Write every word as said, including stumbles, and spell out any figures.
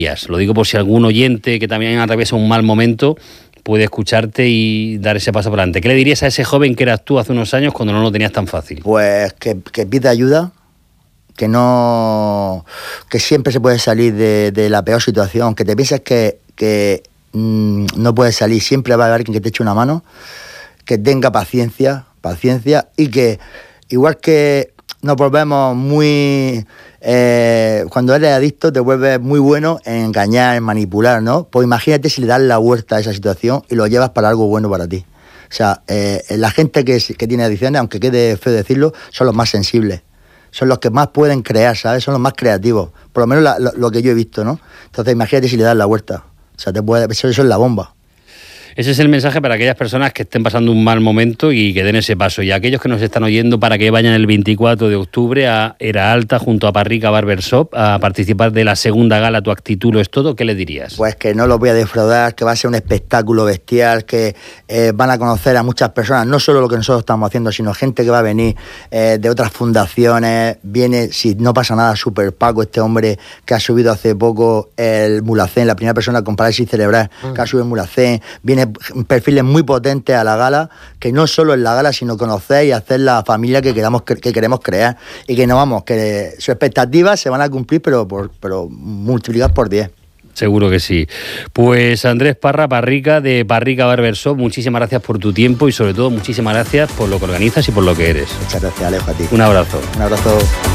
Lo digo por si algún oyente que también atraviesa un mal momento puede escucharte y dar ese paso para adelante. ¿Qué le dirías a ese joven que eras tú hace unos años cuando no lo tenías tan fácil? Pues que, que pida ayuda, que no que siempre se puede salir de, de la peor situación, que te pienses que, que mmm, no puedes salir, siempre va a haber alguien que te eche una mano, que tenga paciencia, paciencia y que igual que nos volvemos muy... Eh, cuando eres adicto te vuelves muy bueno en engañar, en manipular, ¿no? Pues imagínate si le das la vuelta a esa situación y lo llevas para algo bueno para ti. O sea, eh, la gente que, que tiene adicciones, aunque quede feo decirlo, son los más sensibles. Son los que más pueden crear, ¿sabes? Son los más creativos. Por lo menos la, lo, lo que yo he visto, ¿no? Entonces imagínate si le das la vuelta. O sea, te puede, eso, eso es la bomba. Ese es el mensaje para aquellas personas que estén pasando un mal momento y que den ese paso. Y a aquellos que nos están oyendo para que vayan el veinticuatro de octubre a Era Alta junto a Parrica Barbershop a participar de la segunda gala Tu Actitud Lo Es Todo, ¿qué le dirías? Pues que no los voy a defraudar, que va a ser un espectáculo bestial, que eh, van a conocer a muchas personas, no solo lo que nosotros estamos haciendo, sino gente que va a venir eh, de otras fundaciones. Viene, si no pasa nada, Super Paco, este hombre que ha subido hace poco el Mulhacén, la primera persona con parálisis cerebral uh-huh. que ha subido el Mulhacén. Viene perfiles muy potentes a la gala, que no solo en la gala, sino conocer y hacer la familia que queramos que queremos crear y que no vamos, que sus expectativas se van a cumplir, pero por, pero multiplicadas por diez. Seguro que sí. Pues Andrés Parra, Parrica de Parrica Barbershop, muchísimas gracias por tu tiempo y sobre todo muchísimas gracias por lo que organizas y por lo que eres. Muchas gracias, Alejo, a ti. Un abrazo. Un abrazo.